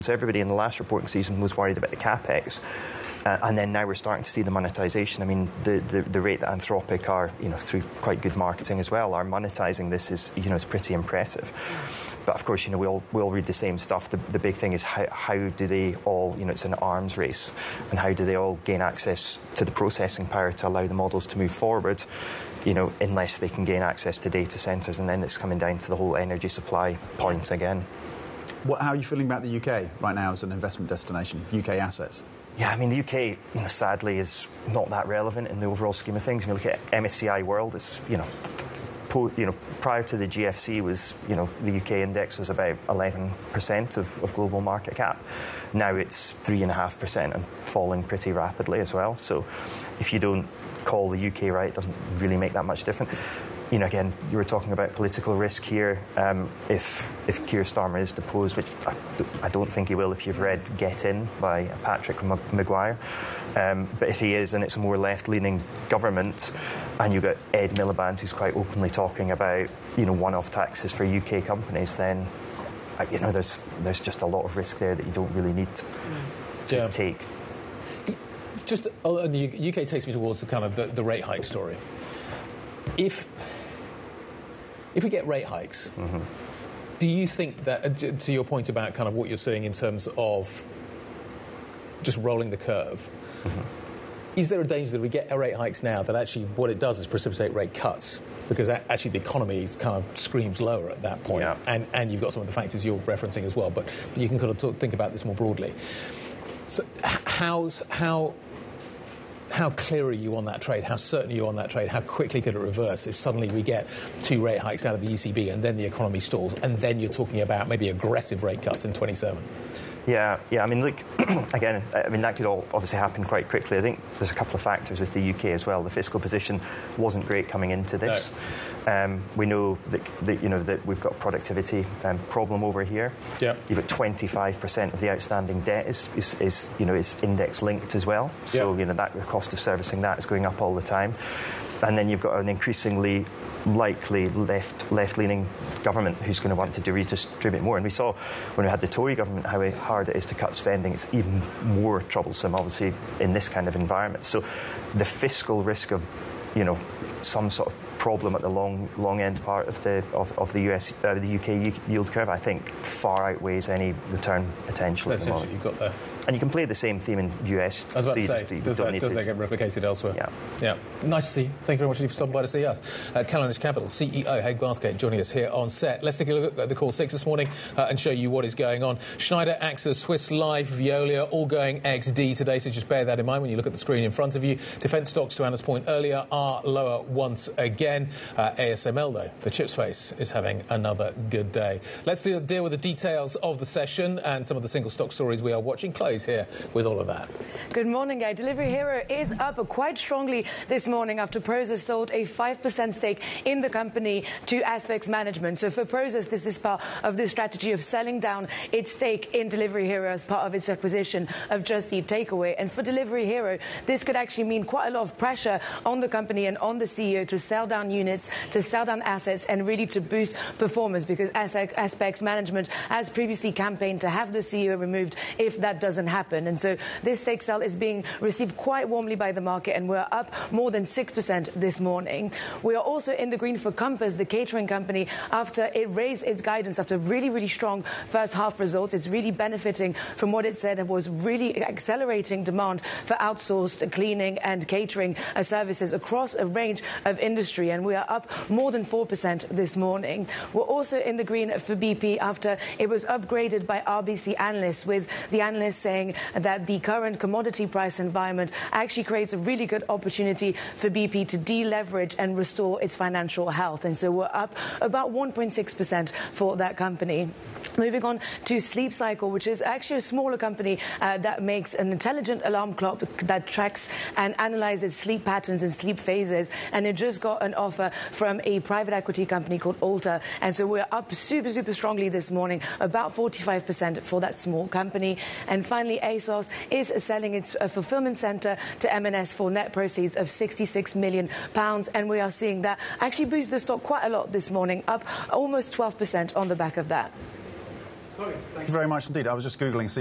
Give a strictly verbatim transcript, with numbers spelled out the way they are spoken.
So everybody in the last reporting season was worried about the capex. Uh, and then now we're starting to see the monetization. I mean, the, the, the rate that Anthropic are, you know, through quite good marketing as well, are monetizing this is, you know, is pretty impressive. But of course, you know, we all, we all read the same stuff. The, the big thing is how, how do they all, you know, it's an arms race, and how do they all gain access to the processing power to allow the models to move forward, you know, unless they can gain access to data centres, and then it's coming down to the whole energy supply point again. What, how are you feeling about the U K right now as an investment destination, U K assets? Yeah, I mean, the U K, you know, sadly, is not that relevant in the overall scheme of things. When you look at M S C I World, it's, you know, you know, prior to the G F C was, you know, the U K index was about eleven percent of, of global market cap. Now it's three point five percent and falling pretty rapidly as well. So if you don't call the U K right, it doesn't really make that much difference. You know, again, you were talking about political risk here. Um, if if Keir Starmer is deposed, which I, I don't think he will if you've read Get In by Patrick Maguire, um, but if he is and it's a more left-leaning government, and you've got Ed Miliband who's quite openly talking about, you know, one-off taxes for U K companies, then, you know, there's there's just a lot of risk there that you don't really need to, to yeah. take. Just, oh, and the U K takes me towards the kind of the, the rate hike story. If if we get rate hikes, mm-hmm. do you think that, to your point about kind of what you're seeing in terms of just rolling the curve, mm-hmm. is there a danger that we get rate hikes now that actually what it does is precipitate rate cuts? Because actually the economy kind of screams lower at that point. Yeah. And, and you've got some of the factors you're referencing as well, but you can kind of talk, think about this more broadly. So how's, how... How clear are you on that trade? How certain are you on that trade? How quickly could it reverse if suddenly we get two rate hikes out of the E C B and then the economy stalls, and then you're talking about maybe aggressive rate cuts in twenty-seven? Yeah, yeah. I mean, look, again, I mean, that could all obviously happen quite quickly. I think there's a couple of factors with the U K as well. The fiscal position wasn't great coming into this. No. Um, we know that, that you know that we've got a productivity um, problem over here. Yeah. You've got twenty-five percent of the outstanding debt is, is, is you know is index linked as well. So yeah. you know that the cost of servicing that is going up all the time. And then you've got an increasingly likely left left-leaning government who's going to want to redistribute more. And we saw when we had the Tory government how hard it is to cut spending. It's even more troublesome, obviously, in this kind of environment. So the fiscal risk of, you know, some sort of problem at the long long end part of the of, of the U S uh, the U K yield curve, I think, far outweighs any return potential. That's interesting. You've got there. And you can play the same theme in the U S. I was about to say, does that, does that get replicated elsewhere? Yeah. Yeah. Nice to see you. Thank you very much for stopping by to see us. Uh, Calendish Capital C E O Haig Bathgate joining us here on set. Let's take a look at the call six this morning uh, and show you what is going on. Schneider, AXA, Swiss Life, Veolia, all going X D today, so just bear that in mind when you look at the screen in front of you. Defence stocks, to Anna's point earlier, are lower once again. Uh, A S M L, though, the chip space, is having another good day. Let's deal, deal with the details of the session and some of the single stock stories we are watching. Close here with all of that. Good morning, guys. Delivery Hero is up quite strongly this morning after Prosus sold a five percent stake in the company to Aspects Management. So for Prosus, this is part of the strategy of selling down its stake in Delivery Hero as part of its acquisition of Just Eat Takeaway. And for Delivery Hero, this could actually mean quite a lot of pressure on the company and on the C E O to sell down units, to sell down assets, and really to boost performance, because Aspects Management has previously campaigned to have the C E O removed if that doesn't happen. And so this stake sale is being received quite warmly by the market, and we're up more than six percent this morning. We are also in the green for Compass, the catering company, after it raised its guidance after really, really strong first half results. It's really benefiting from what it said it was really accelerating demand for outsourced cleaning and catering services across a range of industry, and we are up more than four percent this morning. We're also in the green for B P after it was upgraded by R B C analysts, with the analysts saying that the current commodity price environment actually creates a really good opportunity for B P to deleverage and restore its financial health. And so we're up about one point six percent for that company. Moving on to Sleep Cycle, which is actually a smaller company uh, that makes an intelligent alarm clock that tracks and analyzes sleep patterns and sleep phases. And it just got an offer from a private equity company called Alta. And so we're up super, super strongly this morning, about forty-five percent for that small company. And finally, ASOS is selling its uh, fulfillment center to M and S for net proceeds of sixty-six million pounds. And we are seeing that actually boost the stock quite a lot this morning, up almost twelve percent on the back of that. Thank you very much indeed. I was just Googling